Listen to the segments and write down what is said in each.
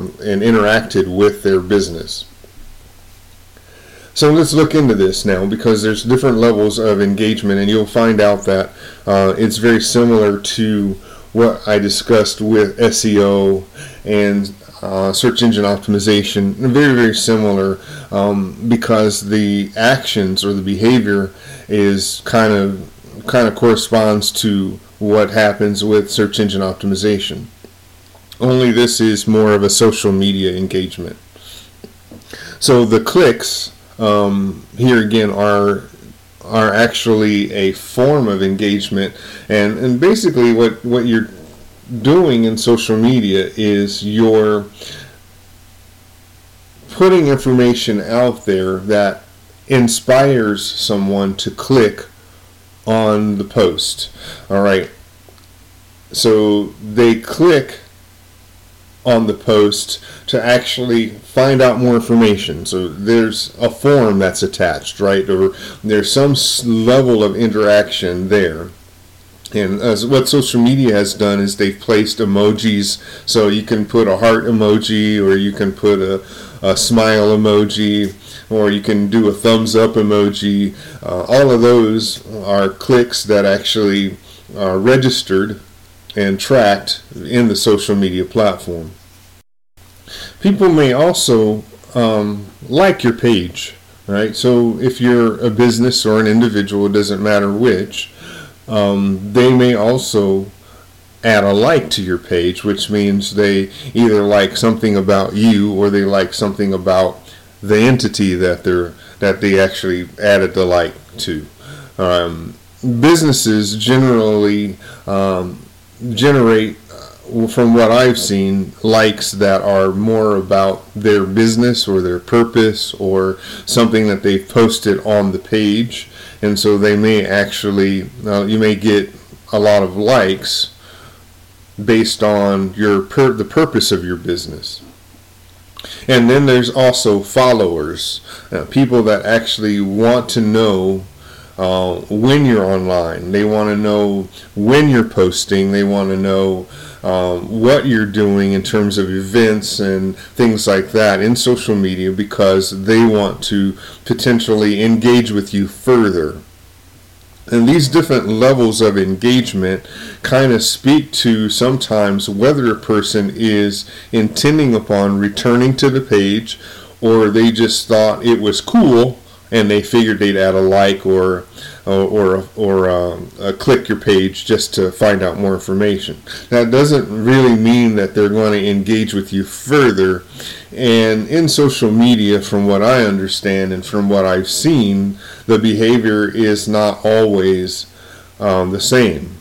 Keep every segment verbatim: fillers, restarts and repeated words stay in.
um, and interacted with their business. So let's look into this now, because there's different levels of engagement, and you'll find out that uh, it's very similar to what I discussed with S E O and uh, search engine optimization. Very, very similar, um, because the actions or the behavior is kind of kind of corresponds to what happens with search engine optimization. Only this is more of a social media engagement. So the clicks um, here again are are actually a form of engagement, and and basically what what you're doing in social media is you're putting information out there that inspires someone to click on the post. All right, so they click on the post to actually find out more information. So there's a form that's attached, right? Or there's some level of interaction there. And as what social media has done is they've placed emojis, so you can put a heart emoji, or you can put a, a smile emoji, or you can do a thumbs up emoji. Uh, all of those are clicks that actually are registered and tracked in the social media platform. People may also um, like your page, right? So if you're a business or an individual, it doesn't matter which, um, they may also add a like to your page, which means they either like something about you or they like something about the entity that they're that they actually added the like to. Um, businesses generally um, generate, from what I've seen, likes that are more about their business or their purpose or something that they've posted on the page, and so they may actually uh, you may get a lot of likes based on your per- the purpose of your business. And then there's also followers, uh, people that actually want to know uh, when you're online. They want to know when you're posting. They want to know um, what you're doing in terms of events and things like that in social media, because they want to potentially engage with you further. And these different levels of engagement kind of speak to sometimes whether a person is intending upon returning to the page, or they just thought it was cool and they figured they'd add a like or or or, or um, uh, click your page just to find out more information. That doesn't really mean that they're going to engage with you further. And in social media, from what I understand and from what I've seen, the behavior is not always um, the same.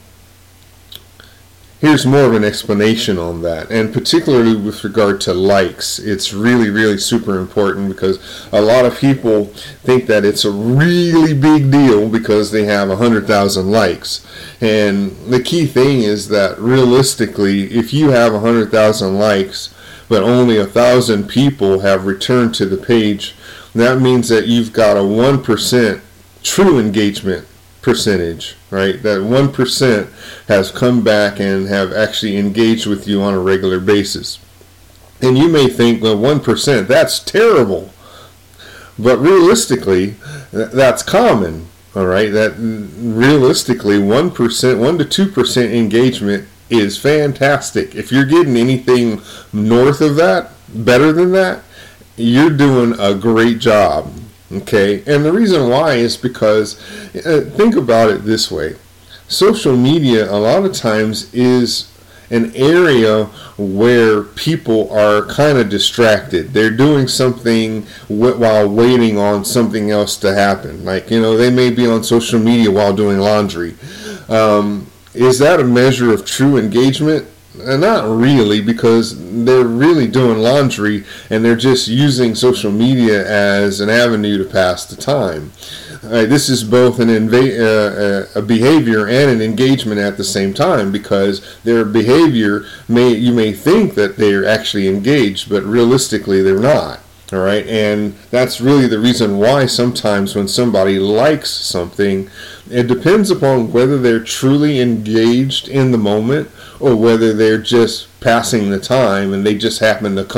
Here's more of an explanation on that, and particularly with regard to likes, it's really, really super important, because a lot of people think that it's a really big deal because they have one hundred thousand likes. And the key thing is that realistically, if you have one hundred thousand likes, but only one thousand people have returned to the page, that means that you've got a one percent true engagement percentage, right? That one percent has come back and have actually engaged with you on a regular basis. And you may think, well, one percent, that's terrible. But realistically, that's common, all right? That realistically, one percent, one to two percent engagement is fantastic. If you're getting anything north of that, better than that, you're doing a great job. Okay, and the reason why is because, uh, think about it this way. Social media a lot of times is an area where people are kind of distracted. They're doing something w- while waiting on something else to happen. Like, you know, they may be on social media while doing laundry. Um, is that a measure of true engagement? Uh, not really, because they're really doing laundry and they're just using social media as an avenue to pass the time. Uh, this is both an inva- uh, a behavior and an engagement at the same time, because their behavior may you may think that they're actually engaged, but realistically they're not. All right, and that's really the reason why sometimes when somebody likes something, it depends upon whether they're truly engaged in the moment or whether they're just passing the time and they just happen to come